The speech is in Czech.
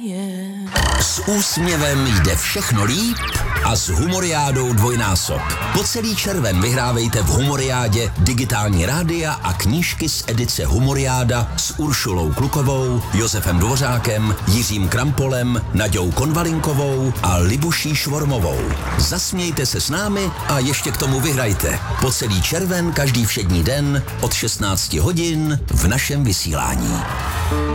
S úsměvem jde všechno líp a s Humoriádou dvojnásob. Po celý červen vyhrávejte v Humoriádě digitální rádia a knížky z edice Humoriáda s Uršulou Klukovou, Josefem Dvořákem, Jiřím Krampolem, Naďou Konvalinkovou a Libuší Švormovou. Zasmějte se s námi a ještě k tomu vyhrajte. Po celý červen každý všední den od 16 hodin v našem vysílání.